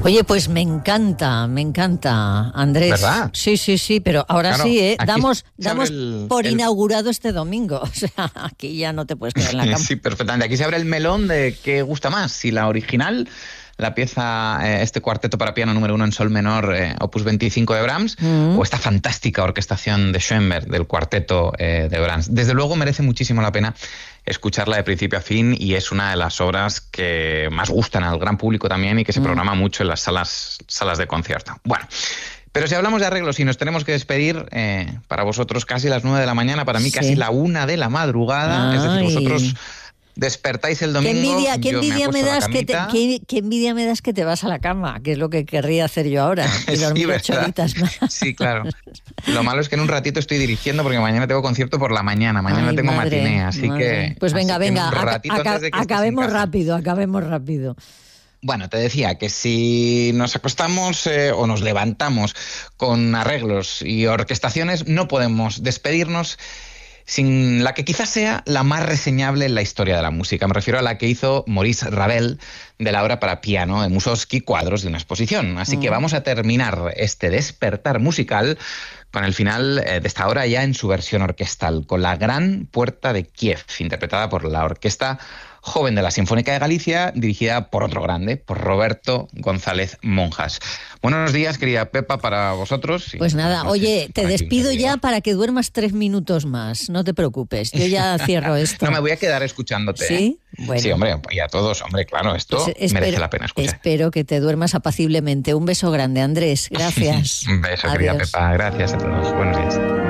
Oye, pues me encanta, Andrés. ¿Verdad? Sí, pero ahora claro, sí, damos por inaugurado este domingo. O sea, aquí ya no te puedes quedar en la cama. Sí, perfectamente. Aquí se abre el melón de qué gusta más, si la original, la pieza, este cuarteto para piano número 1 en sol menor, opus 25 de Brahms, o esta fantástica orquestación de Schoenberg del cuarteto de Brahms. Desde luego merece muchísimo la pena escucharla de principio a fin y es una de las obras que más gustan al gran público también y que se programa mucho en las salas de concierto. Bueno, pero si hablamos de arreglos y nos tenemos que despedir, para vosotros casi las 9 de la mañana, para mí casi la 1 de la madrugada, es decir, vosotros despertáis el domingo. Qué envidia me das que te vas a la cama, que es lo que querría hacer yo ahora, y dormir 8 horitas más. Sí, claro. Lo malo es que en un ratito estoy dirigiendo porque mañana tengo concierto por la mañana, mañana tengo matiné, así que... Pues venga, acabemos rápido. Bueno, te decía que si nos acostamos o nos levantamos con arreglos y orquestaciones, no podemos despedirnos sin la que quizás sea la más reseñable en la historia de la música. Me refiero a la que hizo Maurice Ravel de la obra para piano de Mussorgsky, cuadros de una exposición. Así que vamos a terminar este despertar musical con el final de esta obra ya en su versión orquestal, con la Gran Puerta de Kiev, interpretada por la Orquesta Joven de la Sinfónica de Galicia, dirigida por otro grande, por Roberto González Monjas. Buenos días, querida Pepa, para vosotros. Pues nada, oye, te despido ya para que duermas 3 minutos más, no te preocupes, yo ya cierro esto. No, me voy a quedar escuchándote. ¿Sí? Bueno. Sí, hombre, y a todos, hombre, claro, esto pues merece la pena escuchar. Espero que te duermas apaciblemente. Un beso grande, Andrés, gracias. Un beso, querida Pepa, gracias a todos. Buenos días.